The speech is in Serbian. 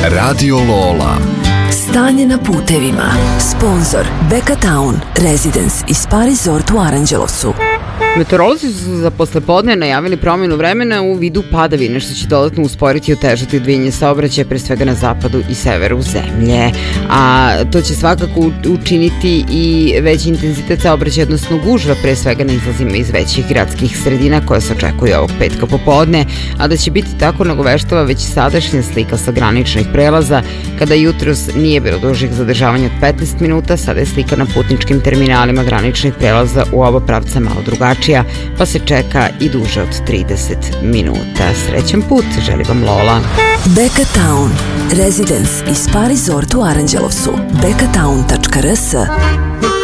Radio Lola. Stanje na putevima. Sponzor Beka Town, Residence i Spa Resort u Aranđelosu. Meteorolozi su za poslepodne najavili promjenu vremena u vidu padavine, što će dodatno usporiti i otežati odvijanje saobraćaja, pre svega na zapadu i severu zemlje. A to će svakako učiniti i veći intenzitet saobraćaja, odnosno gužva, pre svega na izlazima iz većih gradskih sredina koje se očekuje ovog petka popodne, a da će biti tako nagoveštava već sadašnja slika sa graničnih prelaza, kada jutros nije bilo dužih zadržavanja od 15 minuta, sada je slika na putničkim terminalima graničnih prelaza u oba pravca malo drugačija, pa se čeka i duže od 30 minuta. Srećan put, želi vam Lola. Beka Town, Residence i Spa Resort u Aranđelovsu. bekatown.rs